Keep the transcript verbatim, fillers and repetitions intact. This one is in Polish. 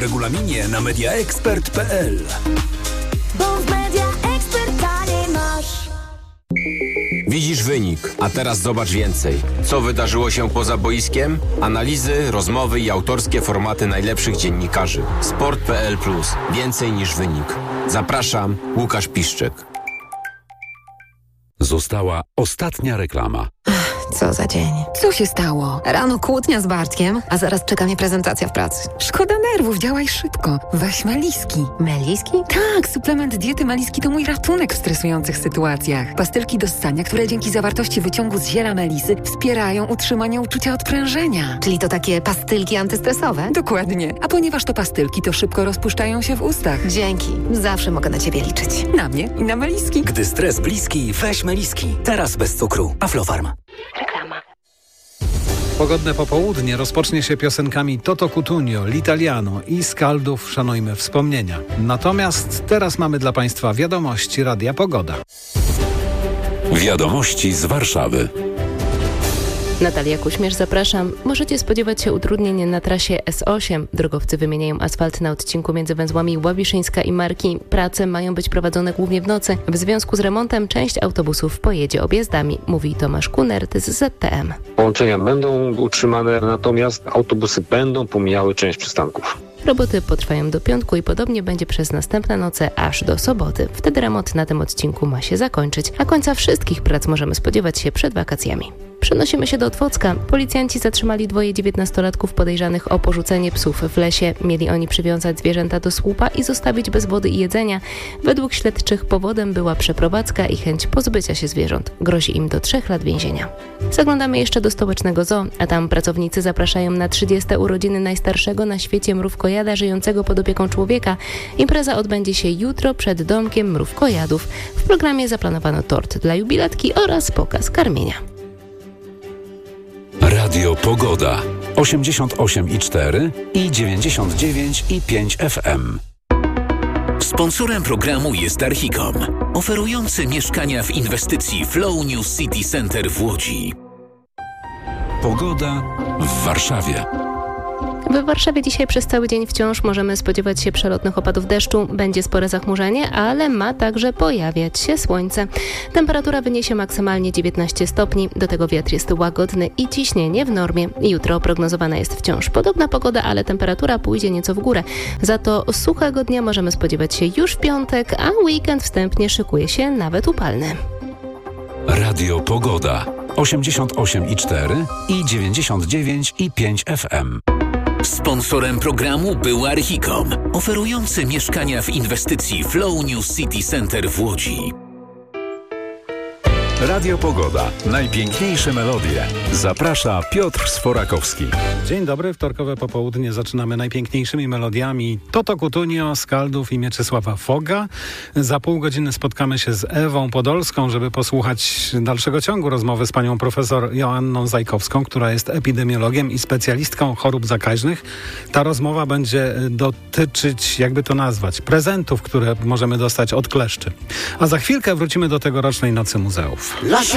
regulaminie na mediaexpert kropka p l. Bo w Media Expert taniej masz. Widzisz wynik, a teraz zobacz więcej. Co wydarzyło się poza boiskiem? Analizy, rozmowy i autorskie formaty najlepszych dziennikarzy. sport kropka p l plus. Więcej niż wynik. Zapraszam, Łukasz Piszczek. Została ostatnia reklama. Co za dzień. Co się stało? Rano kłótnia z Bartkiem, a zaraz czeka mnie prezentacja w pracy. Szkoda nerwów, działaj szybko. Weź Meliski. Meliski? Tak, suplement diety Meliski to mój ratunek w stresujących sytuacjach. Pastylki do ssania, które dzięki zawartości wyciągu z ziela melisy wspierają utrzymanie uczucia odprężenia. Czyli to takie pastylki antystresowe? Dokładnie. A ponieważ to pastylki, to szybko rozpuszczają się w ustach. Dzięki. Zawsze mogę na ciebie liczyć. Na mnie i na Meliski. Gdy stres bliski, weź Meliski. Teraz bez cukru. Aflofarm. Reklama. Pogodne popołudnie rozpocznie się piosenkami Toto Cutugno, L'Italiano i Skaldów Szanujmy Wspomnienia. Natomiast teraz mamy dla Państwa wiadomości Radia Pogoda. Wiadomości z Warszawy. Natalia Kuśmierz, zapraszam. Możecie spodziewać się utrudnień na trasie S osiem. Drogowcy wymieniają asfalt na odcinku między węzłami Ławiszyńska i Marki. Prace mają być prowadzone głównie w nocy. W związku z remontem część autobusów pojedzie objazdami, mówi Tomasz Kunert z Z T M. Połączenia będą utrzymane, natomiast autobusy będą pomijały część przystanków. Roboty potrwają do piątku i podobnie będzie przez następne noce aż do soboty. Wtedy remont na tym odcinku ma się zakończyć, a końca wszystkich prac możemy spodziewać się przed wakacjami. Przenosimy się do Otwocka. Policjanci zatrzymali dwoje dziewiętnastolatków podejrzanych o porzucenie psów w lesie. Mieli oni przywiązać zwierzęta do słupa i zostawić bez wody i jedzenia. Według śledczych powodem była przeprowadzka i chęć pozbycia się zwierząt. Grozi im do trzech lat więzienia. Zaglądamy jeszcze do stołecznego zoo, a tam pracownicy zapraszają na trzydzieste urodziny najstarszego na świecie mrówkojada żyjącego pod opieką człowieka. Impreza odbędzie się jutro przed domkiem mrówkojadów. W programie zaplanowano tort dla jubilatki oraz pokaz karmienia. Radio Pogoda. osiemdziesiąt osiem i cztery i dziewięćdziesiąt dziewięć i pięć F M. Sponsorem programu jest Archicom, oferujący mieszkania w inwestycji Flow New City Center w Łodzi. Pogoda w Warszawie. W Warszawie dzisiaj przez cały dzień wciąż możemy spodziewać się przelotnych opadów deszczu. Będzie spore zachmurzenie, ale ma także pojawiać się słońce. Temperatura wyniesie maksymalnie dziewiętnaście stopni. Do tego wiatr jest łagodny i ciśnienie w normie. Jutro prognozowana jest wciąż podobna pogoda, ale temperatura pójdzie nieco w górę. Za to suchego dnia możemy spodziewać się już w piątek, a weekend wstępnie szykuje się nawet upalny. Radio Pogoda. osiemdziesiąt osiem i cztery i dziewięćdziesiąt dziewięć i pięć F M. Sponsorem programu był Archicom, oferujący mieszkania w inwestycji Flow New City Center w Łodzi. Radio Pogoda. Najpiękniejsze melodie. Zaprasza Piotr Sforakowski. Dzień dobry, wtorkowe popołudnie zaczynamy najpiękniejszymi melodiami Toto Cutugno, Skaldów i Mieczysława Foga. Za pół godziny spotkamy się z Ewą Podolską, żeby posłuchać dalszego ciągu rozmowy z panią profesor Joanną Zajkowską, która jest epidemiologiem i specjalistką chorób zakaźnych. Ta rozmowa będzie dotyczyć, jakby to nazwać, prezentów, które możemy dostać od kleszczy. A za chwilkę wrócimy do tegorocznej Nocy Muzeów.